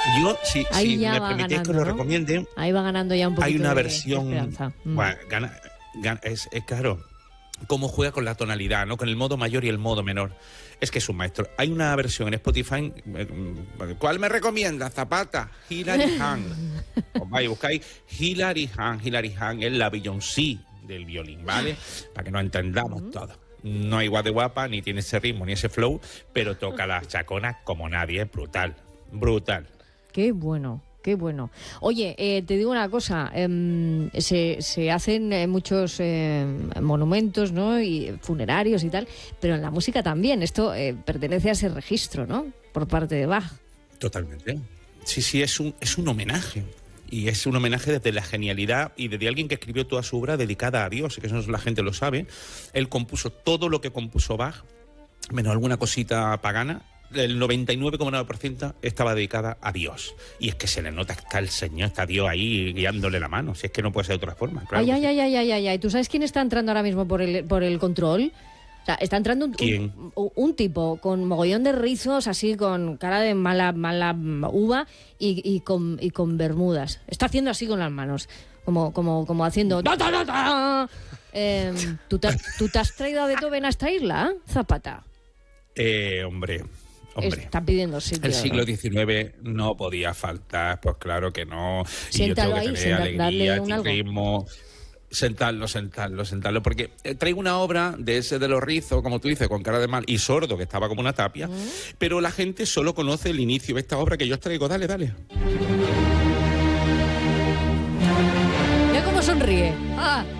Yo, si me permitís que lo recomiende... Ahí va ganando ya un poquito. Hay una de versión... esperanza. Bueno, es claro, cómo juega con la tonalidad, ¿no? Con el modo mayor y el modo menor. Es que es un maestro. Hay una versión en Spotify... ¿Cuál me recomienda? Zapata, Hilary Hahn. Os vais y buscáis Hilary Hahn. Hilary Hahn es la Beyoncé del violín, ¿vale? Para que nos entendamos todos. No es igual de guapa, ni tiene ese ritmo, ni ese flow, pero toca las chaconas como nadie. Es brutal, brutal. Qué bueno. Qué bueno. Oye, te digo una cosa, se hacen muchos monumentos, ¿no? Y funerarios y tal, pero en la música también. Esto pertenece a ese registro, ¿no? Por parte de Bach. Totalmente. Sí, es un homenaje. Y es un homenaje desde la genialidad y desde alguien que escribió toda su obra dedicada a Dios, que eso la gente lo sabe. Él compuso todo lo que compuso Bach, menos alguna cosita pagana. El 99,9% estaba dedicada a Dios. Y es que se le nota que está el Señor, está Dios ahí guiándole la mano. Si es que no puede ser de otra forma. Claro. Ay. ¿Tú sabes quién está entrando ahora mismo por el control? O sea, está entrando un tipo con mogollón de rizos, así con cara de mala uva y con bermudas. Está haciendo así con las manos, como haciendo... ¿Tú te has traído a Beethoven a esta isla, Zapata? Hombre. Está pidiendo sitio. El siglo XIX no podía faltar, pues claro que no. Siéntalo y yo tengo que tener alegría, ritmo. Sentarlo, porque traigo una obra de ese de los rizos, como tú dices, con cara de mal y sordo, que estaba como una tapia, pero la gente solo conoce el inicio de esta obra que yo os traigo. Dale. Mira cómo sonríe.